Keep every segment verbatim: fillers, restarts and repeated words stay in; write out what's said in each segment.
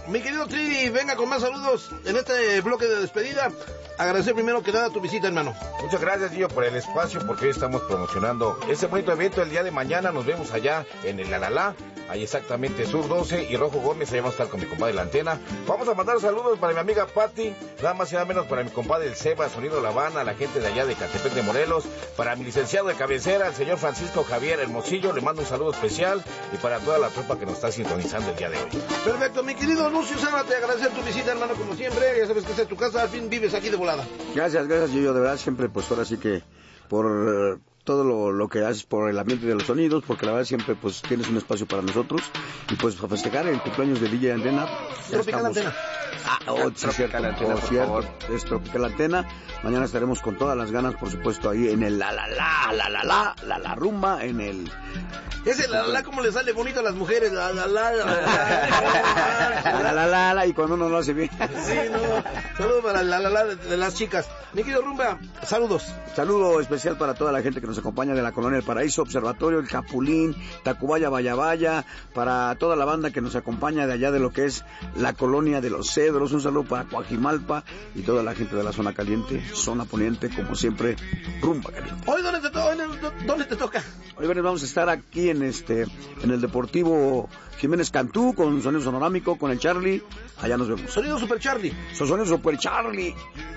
Mi querido Tri, venga con más saludos en este bloque de despedida. Agradecer primero que nada tu visita, hermano. Muchas gracias, Gillo, por el espacio, porque hoy estamos promocionando este bonito evento. El día de mañana nos vemos allá en el Alalá, ahí exactamente Sur doce y Rojo Gómez. Ahí vamos a estar con mi compadre La Antena. Vamos a mandar saludos para mi amiga Patti, nada más y nada menos para mi compadre El Seba, Sonido La Habana, la gente de allá de Catepec de Morelos, para mi licenciado de cabecera, el señor Francisco Javier Hermosillo, le mando un saludo especial, y para toda la tropa que nos está sintonizando el día de hoy. Perfecto, mi querido Lucio Zárate, agradecer tu visita, hermano, como siempre. Ya sabes que esta es tu casa, al fin vives aquí de volada. Gracias, gracias, Gillo, de verdad, siempre, pues ahora sí que por uh, todo lo, lo que haces por el ambiente de los sonidos, porque la verdad siempre pues tienes un espacio para nosotros, y pues a festejar el cumpleaños de D J Antena. Tropical Antena. Ah, oh, sí, cierto, Antena, oh, por cierto, favor. es Tropical Antena. Mañana estaremos con todas las ganas, por supuesto, ahí en el la la la, la la la, la la rumba, en el... Ese la la la, como le sale bonito a las mujeres, la la la, la la la la la, la, la, y cuando uno lo hace bien. Sí, no, saludos para la la la de, de las chicas. Mi querido Rumba, saludos. Saludo especial para toda la gente que nos acompaña de la Colonia El Paraíso, Observatorio, El Capulín, Tacubaya, Vallabaya, para toda la banda que nos acompaña de allá de lo que es la Colonia de los Cedros. Un saludo para Coajimalpa y toda la gente de la zona caliente, zona poniente, como siempre, Rumba Caliente. ¿Hoy dónde te, to hoy, dónde te toca? Hoy vamos a estar aquí en este en el Deportivo Jiménez Cantú con Sonido Sonorámico, con el Charlie. Allá nos vemos. Sonido Super Charlie. So, Sonido Super Charlie.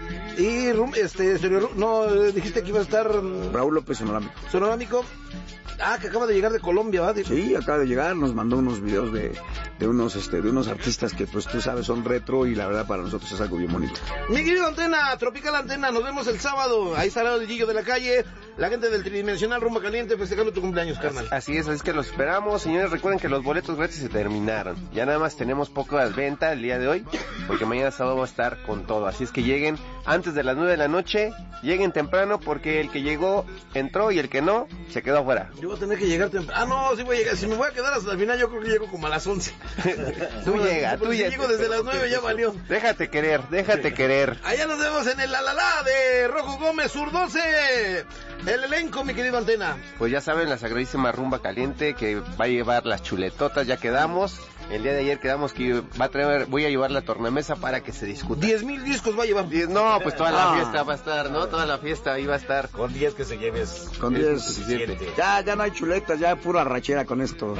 Y este, no, dijiste que iba a estar Raúl López Sonorámico. Sonorámico. Ah, que acaba de llegar de Colombia, ¿va? Sí, acaba de llegar, nos mandó unos videos de, de unos este de unos artistas que pues tú sabes son retro, y la verdad para nosotros es algo bien bonito. Mi querido Antena, Tropical Antena, nos vemos el sábado. Ahí estará el Gillo de la Calle, la gente del Tridimensional Rumba Caliente festejando tu cumpleaños, carnal. Así es, así es que los esperamos, señores. Recuerden que los boletos gratis se terminaron. Ya nada más tenemos pocas ventas el día de hoy, porque mañana sábado va a estar con todo. Así es que lleguen antes de las nueve de la noche, lleguen temprano, porque el que llegó entró y el que no se quedó afuera. Yo voy a tener que llegar temprano. Ah, no, sí voy a llegar. Si me voy a quedar hasta el final, yo creo que llego como a las once. Tú no, llega, tú si ya. llego desde las nueve, ya valió. Déjate querer, déjate querer. Allá nos vemos en el Alalá de Rojo Gómez, Sur doce. El elenco, mi querido Antena. Pues ya saben, la sagradísima Rumba Caliente, que va a llevar las chuletotas, ya quedamos. El día de ayer quedamos que va a traer, voy a llevar la tornamesa para que se discuta. Diez mil discos va a llevar. Diez, no, pues toda la Ah. fiesta va a estar, ¿no? Toda la fiesta ahí va a estar. Con diez que se lleves. Con Es diez. suficiente. Ya, ya no hay chuletas, ya pura rachera con esto.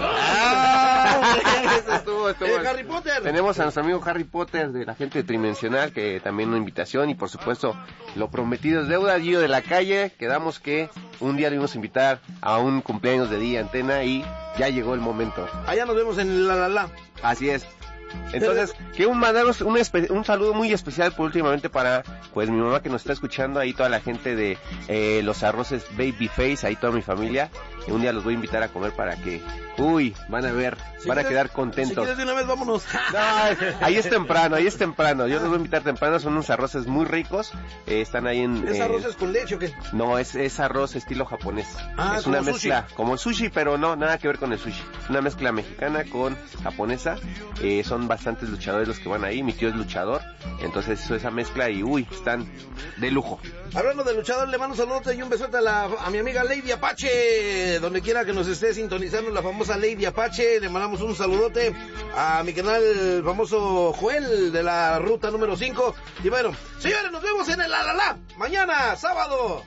¡Ah! Eso estuvo, estuvo. Eh, Harry Potter. Tenemos a nuestro amigo Harry Potter de la gente tridimensional, que también una invitación, y por supuesto, lo prometido es deuda. Gillo de la Calle, quedamos que un día le íbamos a invitar a un cumpleaños de Día Antena, y ya llegó el momento. Allá nos vemos en el Alalá. Así es. Entonces, quiero mandaros un, espe- un saludo muy especial por últimamente para, pues, mi mamá que nos está escuchando, ahí toda la gente de eh, los arroces Babyface, ahí toda mi familia, y un día los voy a invitar a comer para que, uy, van a ver, Si van a quieres- quedar Si contentos. quieres de una vez, vámonos. No, ahí es temprano, ahí es temprano, yo los voy a invitar temprano, son unos arroces muy ricos, eh, están ahí en... ¿Es eh, arroces con leche o qué? No, es, es arroz estilo japonés. Ah, es una como mezcla, como sushi, pero no, nada que ver con el sushi. Una mezcla mexicana con japonesa. Eh, son bastantes luchadores los que van ahí. Mi tío es luchador. Entonces hizo esa mezcla y uy, están de lujo. Hablando de luchador, le mando un saludo y un besote a, la, a mi amiga Lady Apache, donde quiera que nos esté sintonizando, la famosa Lady Apache. Le mandamos un saludote a mi canal, el famoso Joel de la ruta número cinco. Y bueno, señores, nos vemos en el Alalá mañana, sábado,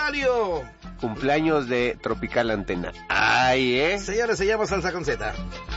aniversario. Cumpleaños de Tropical Antena. Ay, eh. Señores, se llama Salsa con Z.